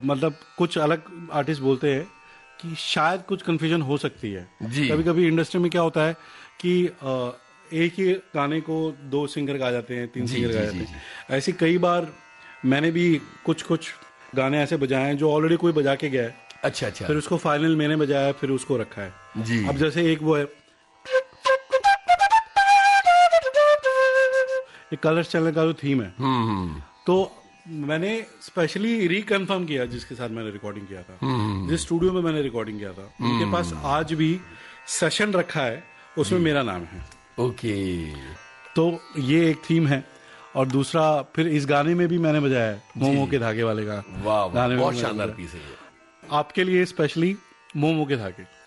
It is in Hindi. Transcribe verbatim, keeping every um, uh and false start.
मतलब कुछ अलग आर्टिस्ट बोलते हैं कि शायद कुछ कंफ्यूजन हो सकती है जी। कभी कभी इंडस्ट्री में क्या होता है कि अ, एक ही गाने को दो सिंगर गा जाते हैं, तीन जी, सिंगर गा जी, जाते जी, हैं। ऐसी कई बार मैंने भी कुछ कुछ गाने ऐसे बजाए हैं जो ऑलरेडी कोई बजा के गया है, अच्छा अच्छा। फिर उसको फाइनल मैंने बजाया, फिर उसको रखा है। जी। अब जैसे एक वो है ये कलर्स चैनल का जो थीम है, हम्म हम्म तो मैंने स्पेशली रिकन्फर्म किया जिसके साथ मैंने रिकॉर्डिंग किया था, हम्म, जिस स्टूडियो में मैंने रिकॉर्डिंग किया था, उनके पास आज भी सेशन रखा है, उसमें मेरा नाम है। ओके। तो ये एक थीम है। और दूसरा फिर इस गाने में भी मैंने बजाया है, मोमो जी। के धागे वाले का वाह वाह, गाने में बहुत मैंने शानदार बजाया। पीस है ये। आपके लिए स्पेशली मोमो के धागे।